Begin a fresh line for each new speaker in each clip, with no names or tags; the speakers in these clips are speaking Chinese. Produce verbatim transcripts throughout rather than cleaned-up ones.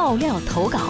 爆料投稿。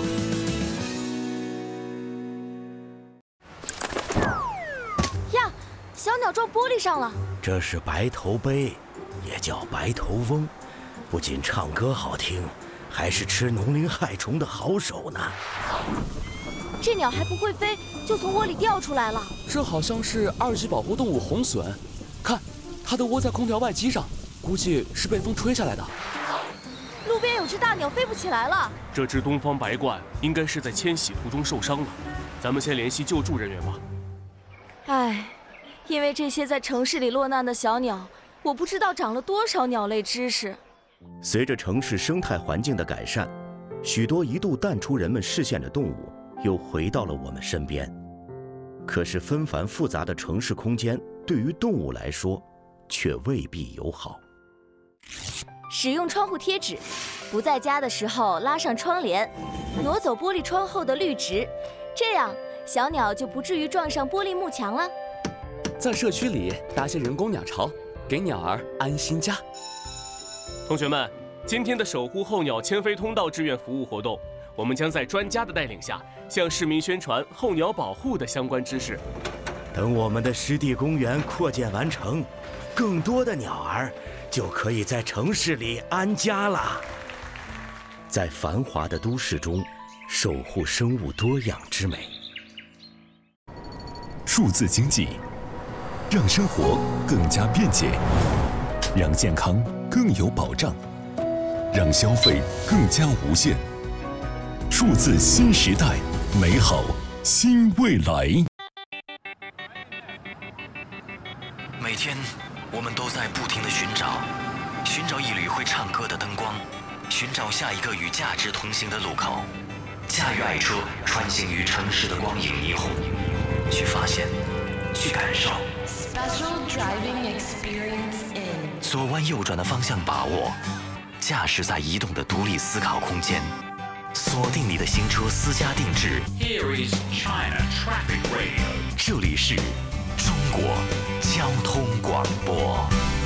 呀，小鸟撞玻璃上了。
这是白头鹎，也叫白头翁，不仅唱歌好听，还是吃农林害虫的好手呢。
这鸟还不会飞，就从窝里掉出来了。
这好像是二级保护动物红隼，看，它的窝在空调外机上，估计是被风吹下来的。
路边有只大鸟飞不起来了。
这只东方白鹳应该是在迁徙途中受伤了，咱们先联系救助人员吧。
唉，因为这些在城市里落难的小鸟，我不知道长了多少鸟类知识。
随着城市生态环境的改善，许多一度淡出人们视线的动物又回到了我们身边。可是纷繁复杂的城市空间对于动物来说却未必友好。
使用窗户贴纸，不在家的时候拉上窗帘，挪走玻璃窗后的绿植，这样小鸟就不至于撞上玻璃幕墙了。
在社区里搭些人工鸟巢，给鸟儿安心家。
同学们，今天的守护候鸟迁飞通道志愿服务活动，我们将在专家的带领下，向市民宣传候鸟保护的相关知识。
等我们的湿地公园扩建完成，更多的鸟儿就可以在城市里安家了。在繁华的都市中，守护生物多样之美。
数字经济，让生活更加便捷，让健康更有保障，让消费更加无限。数字新时代，美好新未来。
每天，我们都在不停地寻找，寻找一缕会唱歌的灯光，寻找下一个与价值同行的路口，驾驭爱车穿行于城市的光影霓虹，去发现，去感受。
Special driving experience in
左弯右转的方向把握，驾驶在移动的独立思考空间，锁定你的新车私家定制。
Here is China Traffic Radio。
这里是中国交通广播。